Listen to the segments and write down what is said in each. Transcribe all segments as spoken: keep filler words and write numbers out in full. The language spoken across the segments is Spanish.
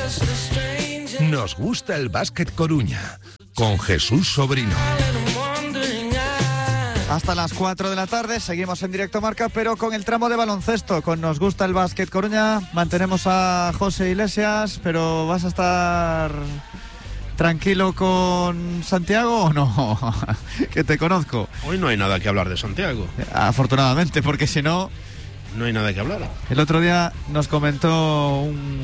Nos gusta el Básquet Coruña, con Jesús Sobrino. Hasta las cuatro de la tarde, seguimos en Directo Marca, pero con el tramo de baloncesto, con Nos gusta el Básquet Coruña. Mantenemos a José Iglesias, pero ¿vas a estar tranquilo con Santiago o no? Que te conozco. Hoy no hay nada que hablar de Santiago. Afortunadamente, porque si no... No hay nada que hablar. El otro día nos comentó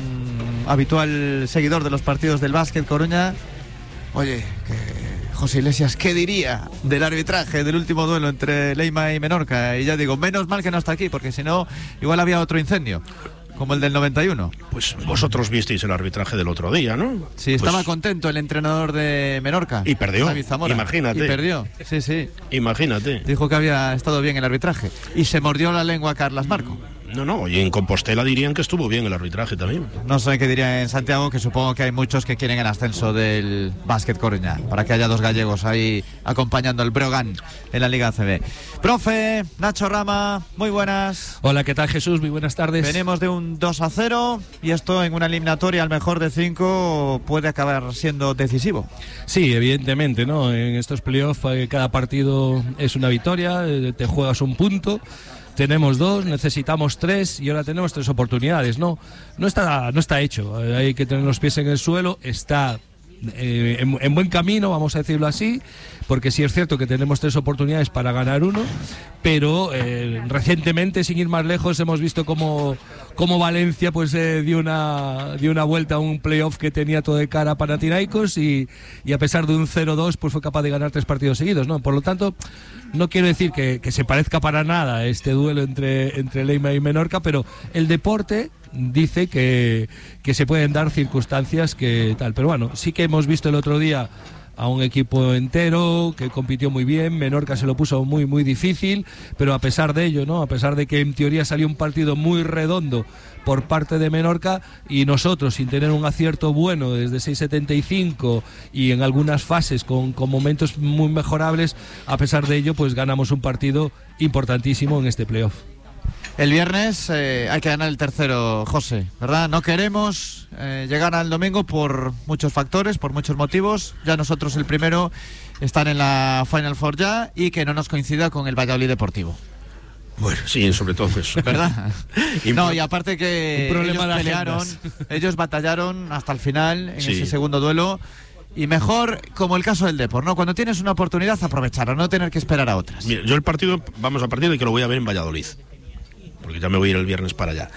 un habitual seguidor de los partidos del Básquet Coruña, oye, que José Iglesias, ¿qué diría del arbitraje del último duelo entre Leima y Menorca? Y ya digo, menos mal que no está aquí, porque si no, igual había otro incendio, como el del noventa y uno. Pues vosotros visteis el arbitraje del otro día, ¿no? Sí, pues... estaba contento el entrenador de Menorca. Y perdió, imagínate. Y perdió, sí, sí. Imagínate. Dijo que había estado bien el arbitraje. Y se mordió la lengua Carlas Marco. No, no, y en Compostela dirían que estuvo bien el arbitraje también. No sé qué diría en Santiago, que supongo que hay muchos que quieren el ascenso del Básquet Coruña, para que haya dos gallegos ahí acompañando al Breogán en la Liga A C B. Profe, Nacho Rama, muy buenas. Hola, ¿qué tal, Jesús? Muy buenas tardes. Venimos de un dos a cero y esto en una eliminatoria al mejor de cinco puede acabar siendo decisivo. Sí, evidentemente, ¿no? En estos playoffs cada partido es una victoria, te juegas un punto. Tenemos dos, necesitamos tres y ahora tenemos tres oportunidades. No, no está, no está hecho. Hay que tener los pies en el suelo. Está eh, en, en buen camino, vamos a decirlo así, porque sí es cierto que tenemos tres oportunidades para ganar uno, pero eh, recientemente, sin ir más lejos, hemos visto cómo, cómo Valencia pues eh, dio una dio una vuelta a un playoff que tenía todo de cara a Panathinaikos y, y a pesar de un cero dos pues fue capaz de ganar tres partidos seguidos, ¿no? Por lo tanto, no quiero decir que, que se parezca para nada este duelo entre, entre Leima y Menorca, pero el deporte dice que, que se pueden dar circunstancias que tal. Pero bueno, sí que hemos visto el otro día a un equipo entero que compitió muy bien. Menorca se lo puso muy muy difícil, pero a pesar de ello, ¿no? A pesar de que en teoría salió un partido muy redondo por parte de Menorca y nosotros sin tener un acierto bueno desde seis setenta y cinco y en algunas fases con, con momentos muy mejorables, a pesar de ello pues ganamos un partido importantísimo en este playoff. El viernes eh, hay que ganar el tercero, José, ¿verdad? No queremos eh, llegar al domingo por muchos factores, por muchos motivos. Ya nosotros el primero, estar en la Final Four ya y que no nos coincida con el Valladolid Deportivo. Bueno, sí, sobre todo eso. ¿Verdad? No, y aparte que ellos pelearon, ellos batallaron hasta el final en sí. ese segundo duelo. Y mejor, como el caso del Depor, ¿no? Cuando tienes una oportunidad, aprovecharla, no tener que esperar a otras. Mira, yo el partido, vamos a partir de que lo voy a ver en Valladolid, porque ya me voy a ir el viernes para allá.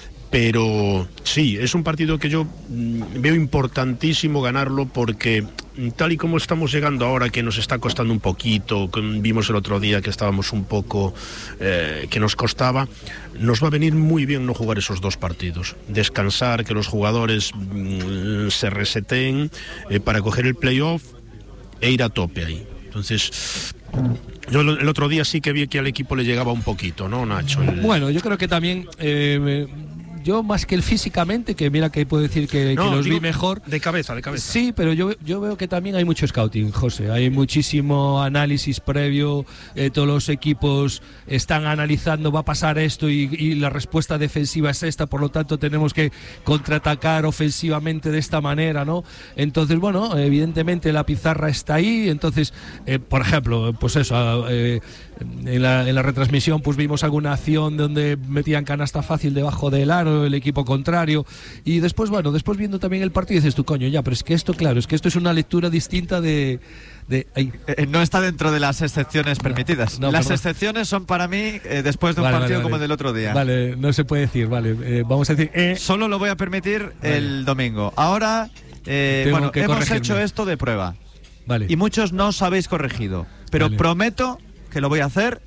Pero sí, es un partido que yo mmm, veo importantísimo ganarlo, porque tal y como estamos llegando ahora, que nos está costando un poquito, vimos el otro día que estábamos un poco, eh, que nos costaba, nos va a venir muy bien no jugar esos dos partidos, descansar, que los jugadores mmm, se reseten eh, para coger el playoff e ir a tope ahí. Entonces, yo el otro día sí que vi que al equipo le llegaba un poquito, ¿no, Nacho? El... Bueno, yo creo que también... Eh, yo más que el físicamente, que mira que puedo decir que, no, que los digo, vi mejor. De cabeza, de cabeza. Sí, pero yo, yo veo que también hay mucho scouting, José. Hay muchísimo análisis previo, eh, todos los equipos están analizando, va a pasar esto y, y la respuesta defensiva es esta, por lo tanto tenemos que contraatacar ofensivamente de esta manera, ¿no? Entonces, bueno, evidentemente la pizarra está ahí, entonces, eh, por ejemplo, pues eso, eh, en, la, en la retransmisión pues vimos alguna acción donde metían canasta fácil debajo del aro, el equipo contrario, y después, bueno, después viendo también el partido dices tú, coño, ya, pero es que esto, claro, es que esto es una lectura distinta de... de eh, no está dentro de las excepciones permitidas. No, no, las perdón. excepciones son para mí eh, después de un vale, partido vale, como vale. el del otro día. Vale, no se puede decir, vale, eh, vamos a decir... Eh, Solo lo voy a permitir vale. el domingo. Ahora, eh, bueno, hemos hecho esto de prueba. Vale. Y muchos no os habéis corregido, pero vale. prometo que lo voy a hacer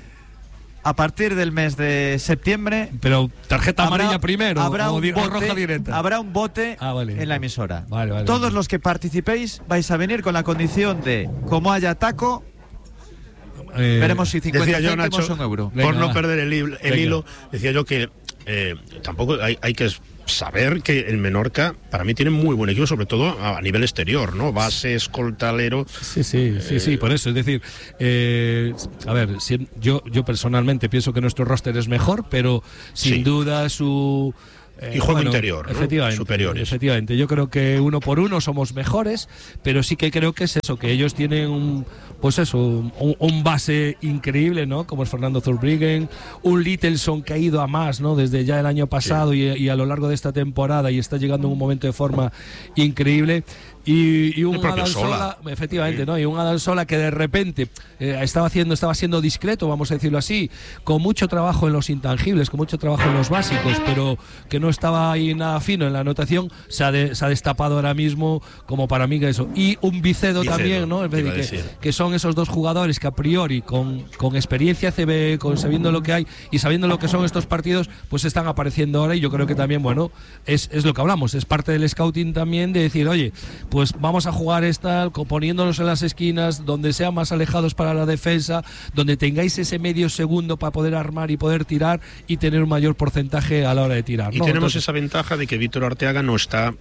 a partir del mes de septiembre. Pero tarjeta habrá, amarilla primero habrá o, un o bote, roja directa. Habrá un bote ah, vale. en la emisora. Vale, vale, Todos vale. los que participéis vais a venir con la condición de, como haya taco, eh, veremos si cincuenta yo, céntimos Nacho, un euro. Venga, por no va. perder el, el Venga. hilo, decía yo que eh, tampoco hay, hay que saber que el Menorca para mí tiene muy buen equipo, sobre todo a, a nivel exterior, ¿no? Base, escoltalero. Sí, sí, sí, eh... sí, por eso, es decir, eh, a ver, si, yo, yo personalmente pienso que nuestro roster es mejor, pero sin sí. duda su Y juego bueno, interior, ¿no? Efectivamente, superiores. Efectivamente, yo creo que uno por uno somos mejores, pero sí que creo que es eso, que ellos tienen un, pues eso, un, un base increíble, ¿no? Como es Fernando Zurbriggen, un Littelson que ha ido a más, ¿no? Desde ya el año pasado, sí. y, y a lo largo de esta temporada, y está llegando en un momento de forma increíble. Y, y un Adam Sola, efectivamente, sí. ¿no? Y un Adam Sola que de repente eh, estaba haciendo, estaba siendo discreto, vamos a decirlo así, con mucho trabajo en los intangibles, con mucho trabajo en los básicos, pero que no estaba ahí nada fino en la anotación, se ha, de, se ha destapado ahora mismo como para mí que eso. Y un Vicedo, Vicedo también, ¿no? Es decir, que, que son esos dos jugadores que a priori, con, con experiencia C B, con sabiendo lo que hay y sabiendo lo que son estos partidos, pues están apareciendo ahora, y yo creo que también, bueno, es, es lo que hablamos, es parte del scouting también de decir, oye, pues vamos a jugar esta, poniéndonos en las esquinas, donde sean más alejados para la defensa, donde tengáis ese medio segundo para poder armar y poder tirar y tener un mayor porcentaje a la hora de tirar. Y ¿no? tenemos Entonces, esa ventaja de que Víctor Arteaga no está...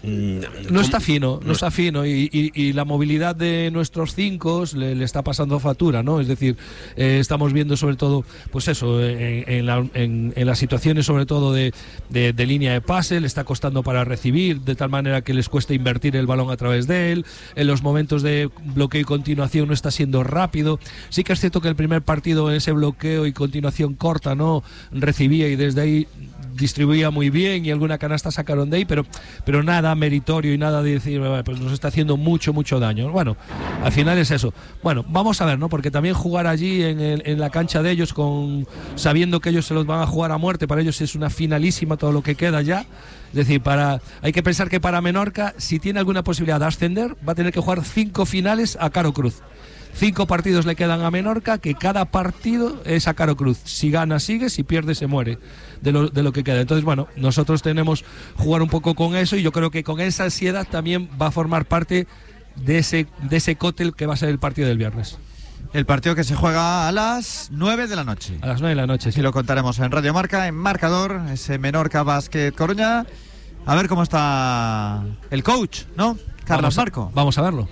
No está fino, no está fino y, y, y la movilidad de nuestros cinco le, le está pasando factura, ¿no? Es decir, eh, estamos viendo sobre todo, pues eso, en, en, la, en, en las situaciones sobre todo de, de, de línea de pase, le está costando para recibir, de tal manera que les cuesta invertir el balón a través de él, en los momentos de bloqueo y continuación no está siendo rápido. Sí que es cierto que el primer partido en ese bloqueo y continuación corta, ¿no? Recibía y desde ahí distribuía muy bien y alguna canasta sacaron de ahí, pero, pero nada meritorio y nada de decir, pues nos está haciendo mucho, mucho daño. Bueno, al final es eso. Bueno, vamos a ver, ¿no? Porque también jugar allí en, el, en la cancha de ellos, con sabiendo que ellos se los van a jugar a muerte, para ellos es una finalísima todo lo que queda ya. Es decir, para hay que pensar que para Menorca, si tiene alguna posibilidad de ascender, va a tener que jugar cinco finales a Caro Cruz. Cinco partidos le quedan a Menorca, que cada partido es a Caro Cruz. Si gana, sigue, si pierde, se muere de lo, de lo que queda. Entonces, bueno, nosotros tenemos que jugar un poco con eso, y yo creo que con esa ansiedad también va a formar parte de ese, de ese cóctel que va a ser el partido del viernes. El partido que se juega a las nueve de la noche. A las nueve de la noche, sí. Y lo contaremos en Radio Marca, en Marcador, ese Menorca Basket Coruña. A ver cómo está el coach, ¿no? Carlos vamos a, Marco. Vamos a verlo.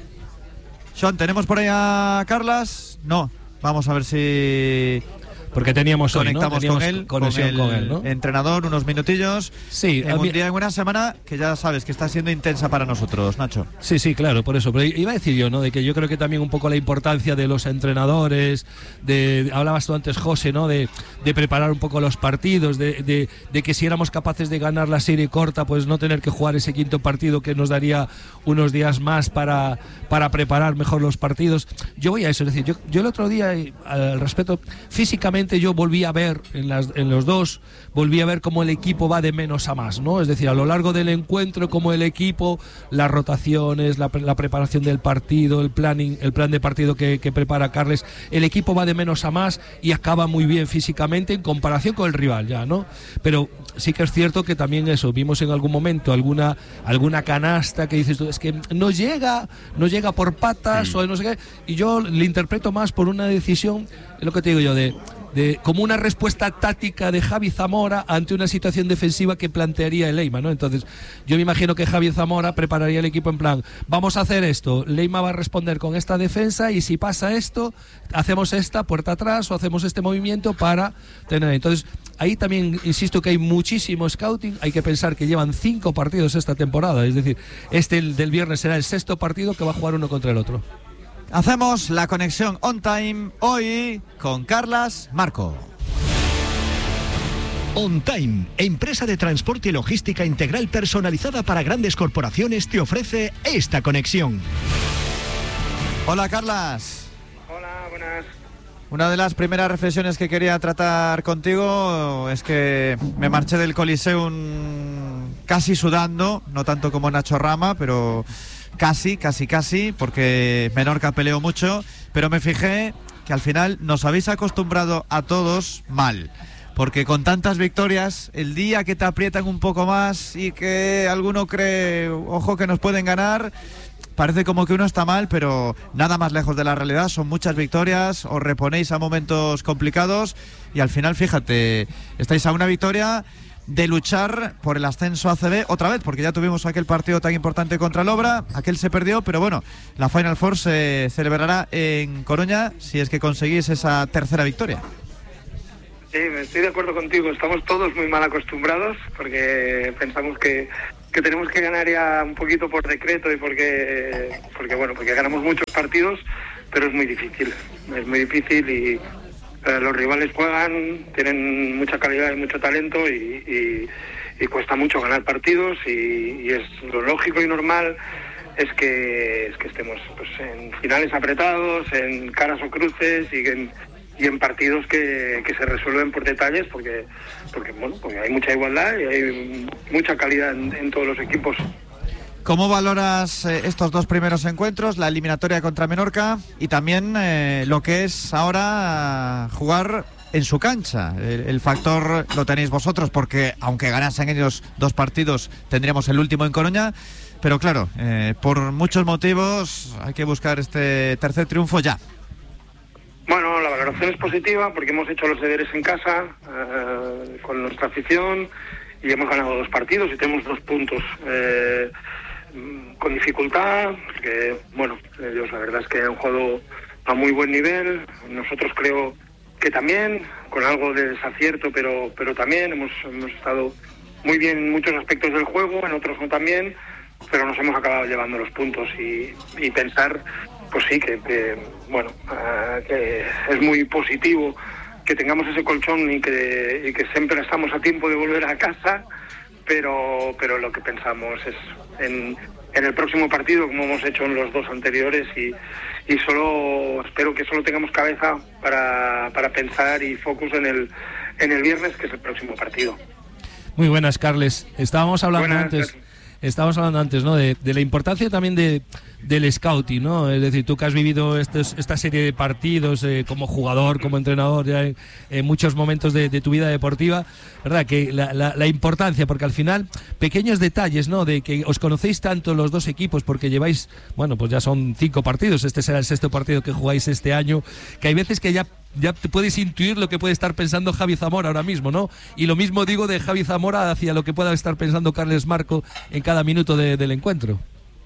Sean, ¿tenemos por ahí a Carlas? No. Vamos a ver si... Porque teníamos conectamos hoy, ¿no? con él, conexión con el, con él, ¿no? entrenador, unos minutillos. Sí, en un día, en una semana que ya sabes que está siendo intensa para nosotros, Nacho. Sí, sí, claro, por eso. Pero iba a decir yo, ¿no? De que yo creo que también un poco la importancia de los entrenadores, de hablabas tú antes, José, ¿no? De, de preparar un poco los partidos, de, de, de que si éramos capaces de ganar la serie corta, pues no tener que jugar ese quinto partido que nos daría unos días más para, para preparar mejor los partidos. Yo voy a eso, es decir, yo, yo el otro día, al respecto, físicamente yo volví a ver en, las, en los dos, volví a ver cómo el equipo va de menos a más, ¿no? Es decir, a lo largo del encuentro, cómo el equipo, las rotaciones, la, la preparación del partido, el planning, el plan de partido que, que prepara Carles, el equipo va de menos a más y acaba muy bien físicamente en comparación con el rival ya, ¿no? Pero sí que es cierto que también eso, vimos en algún momento alguna, alguna canasta que dices tú, es que no llega, no llega por patas mm. o no sé qué, y yo le interpreto más por una decisión, es lo que te digo yo, de De, como una respuesta táctica de Javi Zamora ante una situación defensiva que plantearía el Leima, ¿no? Entonces, yo me imagino que Javi Zamora prepararía el equipo en plan, vamos a hacer esto, Leima va a responder con esta defensa y si pasa esto, hacemos esta puerta atrás o hacemos este movimiento para tener. Entonces, ahí también insisto que hay muchísimo scouting, hay que pensar que llevan cinco partidos esta temporada, es decir, este el del viernes será el sexto partido que va a jugar uno contra el otro. Hacemos la conexión on time hoy con Carlas Marco. On Time, empresa de transporte y logística integral personalizada para grandes corporaciones, te ofrece esta conexión. Hola, Carlas. Hola, buenas. Una de las primeras reflexiones que quería tratar contigo es que me marché del Coliseum casi sudando, no tanto como Nacho Rama, pero casi, casi, casi, porque Menorca peleó mucho, pero me fijé que al final nos habéis acostumbrado a todos mal, porque con tantas victorias, el día que te aprietan un poco más y que alguno cree, ojo, que nos pueden ganar, parece como que uno está mal, pero nada más lejos de la realidad. Son muchas victorias, os reponéis a momentos complicados y al final, fíjate, estáis a una victoria de luchar por el ascenso a A C B otra vez, porque ya tuvimos aquel partido tan importante contra el Obra, aquel se perdió, pero bueno, la Final Four se celebrará en Coruña si es que conseguís esa tercera victoria. Sí, estoy de acuerdo contigo. Estamos todos muy mal acostumbrados porque pensamos que, que tenemos que ganar ya un poquito por decreto y porque, porque bueno, porque ganamos muchos partidos, pero es muy difícil. Es muy difícil y eh, los rivales juegan, tienen mucha calidad y mucho talento y, y, y cuesta mucho ganar partidos y, y es lo lógico y normal es que es que estemos pues en finales apretados, en caras o cruces y en y en partidos que, que se resuelven por detalles porque porque bueno porque hay mucha igualdad y hay mucha calidad en, en todos los equipos. ¿Cómo valoras eh, estos dos primeros encuentros, la eliminatoria contra Menorca y también eh, lo que es ahora jugar en su cancha? El, el factor lo tenéis vosotros porque aunque ganasen ellos dos partidos tendríamos el último en Coruña, pero claro, eh, por muchos motivos hay que buscar este tercer triunfo ya. Bueno, la valoración es positiva porque hemos hecho los deberes en casa eh, con nuestra afición y hemos ganado dos partidos y tenemos dos puntos eh, con dificultad porque, bueno, ellos la verdad es que han jugado a muy buen nivel, nosotros creo que también, con algo de desacierto, pero pero también hemos, hemos estado muy bien en muchos aspectos del juego, en otros no tan bien, pero nos hemos acabado llevando los puntos y, y pensar... Pues sí, que, que bueno, uh, que es muy positivo que tengamos ese colchón y que, y que siempre estamos a tiempo de volver a casa, pero pero lo que pensamos es en, en el próximo partido, como hemos hecho en los dos anteriores, y, y solo espero que solo tengamos cabeza para, para pensar y focus en el, en el viernes, que es el próximo partido. Muy buenas, Carles. Estábamos hablando Buenas, antes... Carles. Estábamos hablando antes, ¿no? De, de la importancia también de, del scouting, ¿no? Es decir, tú que has vivido estos, esta serie de partidos eh, como jugador, como entrenador, ya en, en muchos momentos de, de tu vida deportiva, ¿verdad? Que la, la, la importancia, porque al final, pequeños detalles, ¿no? De que os conocéis tanto los dos equipos, porque lleváis, bueno, pues ya son cinco partidos, este será el sexto partido que jugáis este año, que hay veces que ya ya te puedes intuir lo que puede estar pensando Javi Zamora ahora mismo, ¿no? Y lo mismo digo de Javi Zamora hacia lo que pueda estar pensando Carles Marco en cada minuto de, del encuentro.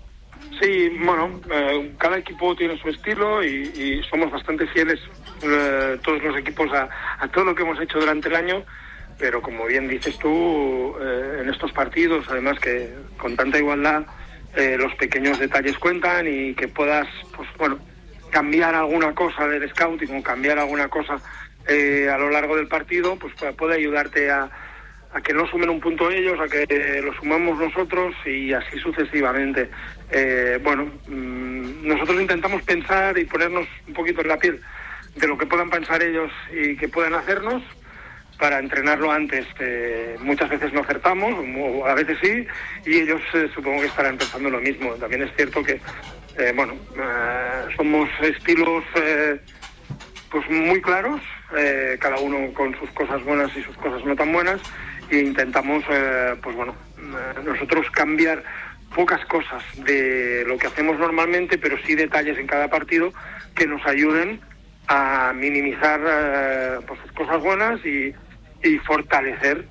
Sí, bueno, eh, cada equipo tiene su estilo y, y somos bastante fieles eh, todos los equipos a, a todo lo que hemos hecho durante el año, pero como bien dices tú, eh, en estos partidos, además que con tanta igualdad, eh, los pequeños detalles cuentan y que puedas, pues bueno, cambiar alguna cosa del scouting o cambiar alguna cosa eh, a lo largo del partido, pues puede ayudarte a, a que no sumen un punto ellos, a que lo sumamos nosotros y así sucesivamente. Eh, bueno, mmm, nosotros intentamos pensar y ponernos un poquito en la piel de lo que puedan pensar ellos y que puedan hacernos para entrenarlo antes. Eh, muchas veces no acertamos, o a veces sí, y ellos eh, supongo que estarán pensando lo mismo. También es cierto que Eh, bueno, eh, somos estilos eh, pues muy claros, eh, cada uno con sus cosas buenas y sus cosas no tan buenas, e intentamos, eh, pues bueno, eh, nosotros cambiar pocas cosas de lo que hacemos normalmente, pero sí detalles en cada partido que nos ayuden a minimizar eh, pues cosas buenas y y fortalecer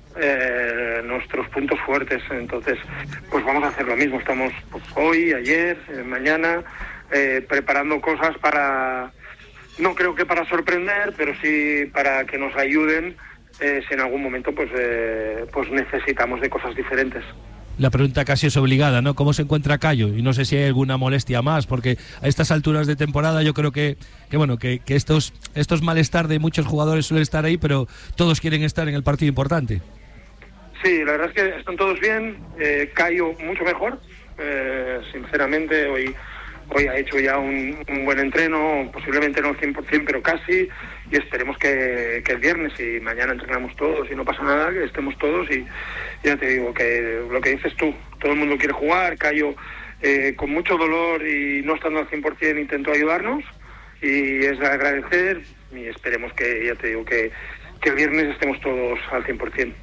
eh, nuestros puntos fuertes. Entonces, pues vamos a hacer lo mismo. Estamos pues, hoy, ayer, eh, mañana, eh, preparando cosas para, no creo que para sorprender, pero sí para que nos ayuden eh, si en algún momento pues, eh, pues necesitamos de cosas diferentes. La pregunta casi es obligada, ¿no? ¿Cómo se encuentra Cayo? Y no sé si hay alguna molestia más, porque a estas alturas de temporada yo creo que, que bueno, que, que estos, estos malestar de muchos jugadores suelen estar ahí, pero todos quieren estar en el partido importante. Sí, la verdad es que están todos bien. Eh, Cayo mucho mejor, eh, sinceramente. Hoy, hoy ha hecho ya un, un buen entreno, posiblemente no al cien por ciento, pero casi. Y esperemos que, que el viernes y mañana entrenamos todos y no pasa nada, que estemos todos. Y ya te digo que lo que dices tú, todo el mundo quiere jugar. Cayo eh, con mucho dolor y no estando al cien por ciento intentó ayudarnos y es de agradecer y esperemos que, ya te digo, que, que el viernes estemos todos al cien por ciento.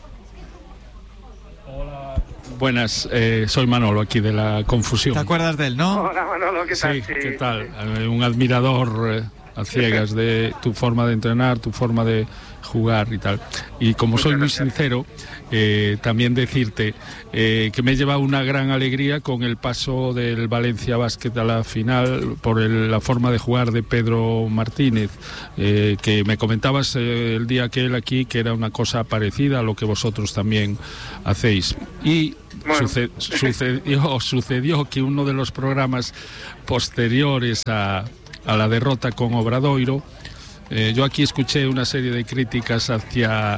Hola. Buenas, eh, soy Manolo aquí de La Confusión. ¿Te acuerdas de él, no? Hola Manolo, ¿qué tal? Sí, ¿qué tal? Eh, un admirador eh, a ciegas de tu forma de entrenar, tu forma de jugar y tal. Y como soy muy sincero, eh, también decirte eh, que me he llevado una gran alegría con el paso del Valencia Basket a la final por el, la forma de jugar de Pedro Martínez, eh, que me comentabas eh, el día que él aquí que era una cosa parecida a lo que vosotros también hacéis. Y bueno. suce, sucedió, sucedió que uno de los programas posteriores a, a la derrota con Obradoiro, Eh, yo aquí escuché una serie de críticas hacia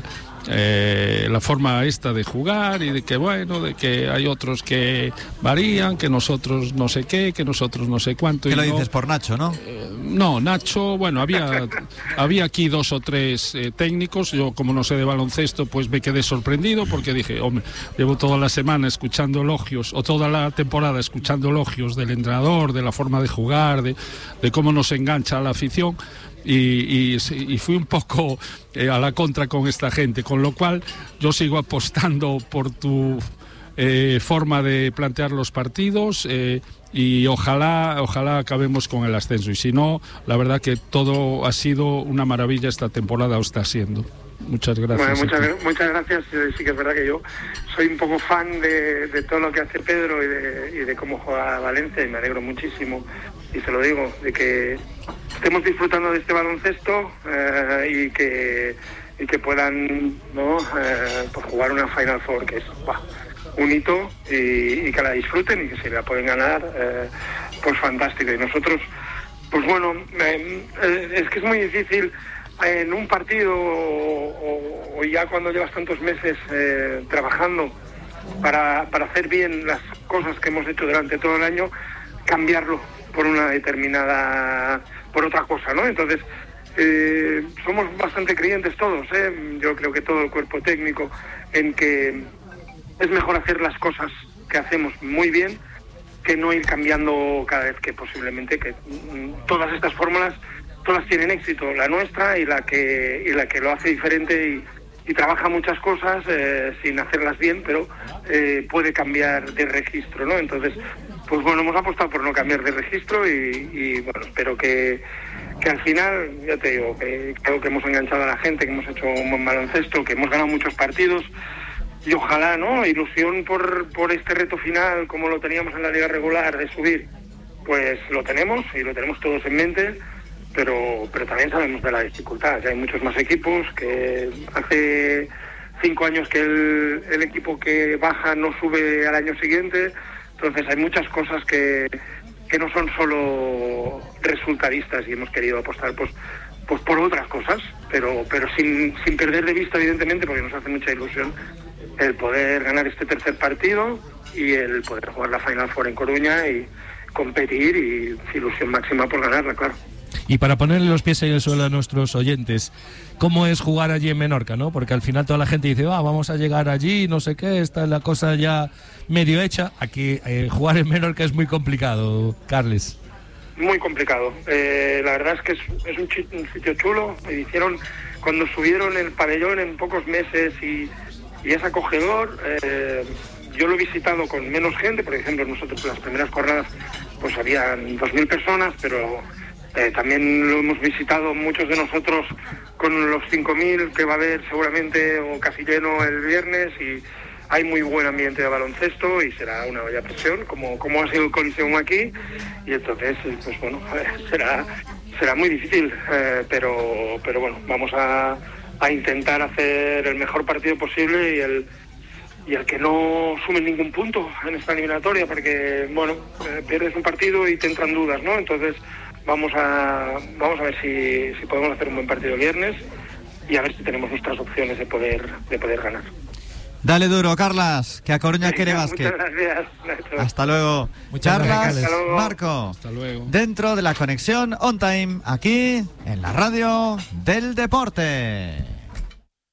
eh, la forma esta de jugar y de que bueno, de que hay otros que varían, que nosotros no sé qué, que nosotros no sé cuánto. ¿Qué y lo no, dices por Nacho, no? Eh, no, Nacho, bueno, había, había aquí dos o tres eh, técnicos. Yo, como no sé de baloncesto, pues me quedé sorprendido porque dije, hombre, llevo toda la semana escuchando elogios, o toda la temporada escuchando elogios del entrenador, de la forma de jugar, de, de cómo nos engancha a la afición. Y, y, y fui un poco eh, a la contra con esta gente, con lo cual yo sigo apostando por tu eh, forma de plantear los partidos eh, y ojalá, ojalá acabemos con el ascenso, y si no, la verdad que todo ha sido una maravilla esta temporada, o está siendo. Muchas gracias. Bueno, muchas, muchas gracias. Sí que es verdad que yo soy un poco fan de, de todo lo que hace Pedro y de, y de cómo juega Valencia, y me alegro muchísimo, y se lo digo, de que estemos disfrutando de este baloncesto eh, y que y que puedan, ¿no? eh, pues jugar una Final Four, que es bah, un hito, y, y que la disfruten, y que si la pueden ganar, eh, pues fantástico. Y nosotros, pues bueno, eh, es que es muy difícil en un partido o, o ya cuando llevas tantos meses eh, trabajando para, para hacer bien las cosas que hemos hecho durante todo el año, cambiarlo por una determinada, por otra cosa, ¿no? Entonces, eh, somos bastante creyentes todos, ¿eh? Yo creo que todo el cuerpo técnico, en que es mejor hacer las cosas que hacemos muy bien que no ir cambiando cada vez que posiblemente, que mm, todas estas fórmulas todas tienen éxito, la nuestra y la que y la que lo hace diferente y, y trabaja muchas cosas eh, sin hacerlas bien, pero eh, puede cambiar de registro, ¿no? Entonces, pues bueno, hemos apostado por no cambiar de registro y, y bueno, espero que, que al final, ya te digo, que creo que hemos enganchado a la gente, que hemos hecho un buen baloncesto, que hemos ganado muchos partidos y ojalá, ¿no? Ilusión por, por este reto final, como lo teníamos en la liga regular, de subir, pues lo tenemos y lo tenemos todos en mente. Pero, pero también sabemos de la dificultad, que hay muchos más equipos, que hace cinco años que el, el equipo que baja no sube al año siguiente, entonces hay muchas cosas que, que no son solo resultadistas, y hemos querido apostar pues, pues por otras cosas, pero, pero sin, sin perder de vista, evidentemente, porque nos hace mucha ilusión el poder ganar este tercer partido y el poder jugar la Final Four en Coruña y competir, y ilusión máxima por ganarla, claro. Y para ponerle los pies en el suelo a nuestros oyentes, ¿cómo es jugar allí en Menorca, no? Porque al final toda la gente dice, ah, vamos a llegar allí, no sé qué, está la cosa ya medio hecha. Aquí eh, jugar en Menorca es muy complicado, Carles. Muy complicado. Eh, la verdad es que es, es un, ch- un sitio chulo. Me hicieron, cuando subieron el pabellón en pocos meses y, y es acogedor. Eh, yo lo he visitado con menos gente, por ejemplo, nosotros en las primeras jornadas pues habían dos mil personas, pero... Eh, también lo hemos visitado muchos de nosotros con los cinco mil que va a haber seguramente, o casi lleno el viernes, y hay muy buen ambiente de baloncesto y será una bella presión, como, como ha sido el Coliseum aquí, y entonces, pues bueno, a ver, será, será muy difícil, eh, pero, pero bueno, vamos a, a intentar hacer el mejor partido posible y el, y el que no sume ningún punto en esta eliminatoria, porque, bueno, eh, pierdes un partido y te entran dudas, ¿no? Entonces... Vamos a vamos a ver si, si podemos hacer un buen partido el viernes y a ver si tenemos nuestras opciones de poder de poder ganar. Dale duro, Carlas, que a Coruña quiere básquet. Muchas gracias, Nacho. Hasta luego. Muchas Carlas, gracias, hasta luego. Marco. Hasta luego. Dentro de la conexión On Time, aquí en la radio del deporte.